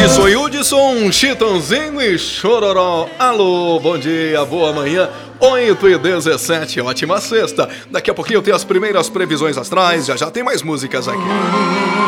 Edson e Hudson, Chitãozinho e Chororó. Alô, bom dia, boa manhã, 8h17, ótima sexta. Daqui a pouquinho eu tenho as primeiras previsões astrais, já tem mais músicas aqui.